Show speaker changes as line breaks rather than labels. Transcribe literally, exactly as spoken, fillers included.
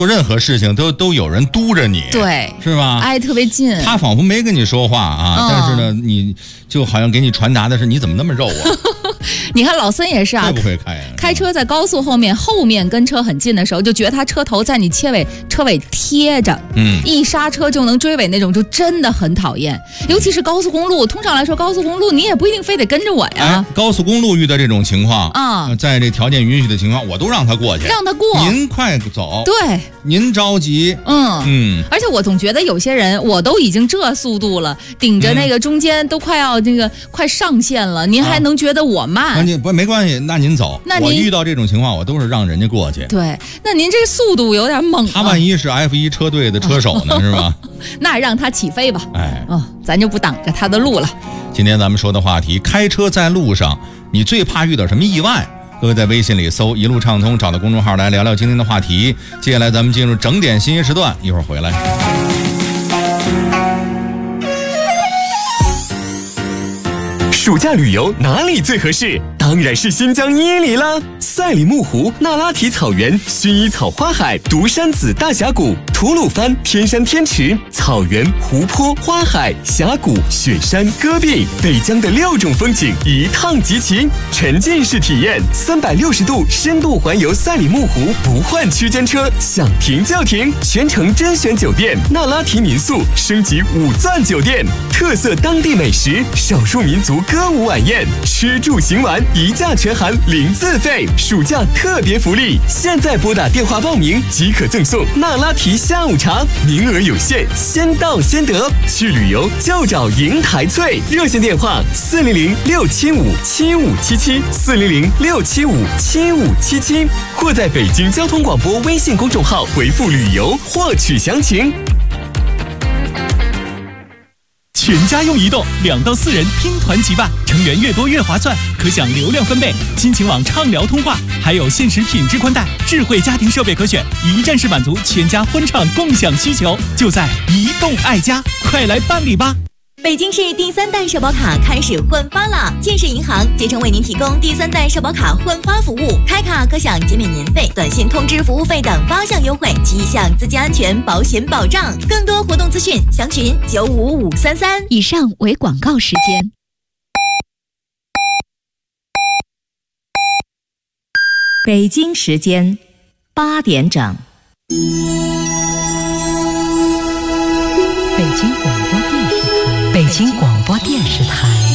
做任何事情都都有人督着你，
对，
是吧？
挨特别近，
他仿佛没跟你说话啊，嗯、但是呢，你就好像给你传达的是你怎么那么肉啊？
你看老孙也是啊，
会不会开、啊？
开车在高速后面，后面跟车很近的时候，就觉得他车头在你车尾车尾贴着，嗯，一刹车就能追尾那种，就真的很讨厌。尤其是高速公路，通常来说，高速公路你也不一定非得跟着我呀。
哎、高速公路遇到这种情况
啊、
嗯，在这条件允许的情况，我都让他过去，
让他过，
您快走，
对，
您着急，
嗯嗯。而且我总觉得有些人，我都已经这速度了，顶着那个中间都快要那个快上线了，您还能觉得我慢？
啊、不没关系，那您走。
那您
我遇到这种情况，我都是让人家过去。
对，那您这速度有点猛、啊。
他万一是 F 一 车队的车手呢，是吧？
那让他起飞吧。
哎，
哦，咱就不挡着他的路了。
今天咱们说的话题，开车在路上，你最怕遇到什么意外？各位在微信里搜一路畅通，找到公众号来聊聊今天的话题。接下来咱们进入整点信息时段，一会儿回来。
暑假旅游哪里最合适？当然是新疆伊犁啦！赛里木湖、那拉提草原、薰衣草花海、独山子大峡谷、吐鲁番天山天池、草原、湖泊、花海、峡谷、雪山、戈壁，北疆的六种风景一趟集齐，沉浸式体验，三百六十度深度环游赛里木湖，不换区间车，想停就停，全程甄选酒店，那拉提民宿升级五钻酒店，特色当地美食，少数民族歌舞晚宴，吃住行玩一价全含零自费，暑假特别福利，现在拨打电话报名即可赠送那拉提下午茶，名额有限，先到先得。去旅游就找银台翠，热线电话四零零六七五七五七七四零零六七五七五七七，或在北京交通广播微信公众号回复旅游获取详情。
全家用移动，两到四人拼团即办，成员越多越划算，可享流量分贝、亲情网畅聊通话，还有限时品质宽带，智慧家庭设备可选，一站式满足全家欢畅共享需求，就在移动爱家，快来办理吧！
北京市第三代社保卡开始换发了，建设银行竭诚为您提供第三代社保卡换发服务，开卡可享减免年费、短信通知服务费等八项优惠及一项资金安全保险保障。更多活动资讯详询九五五三三。
以上为广告时间。
北京时间八点整。北京广播。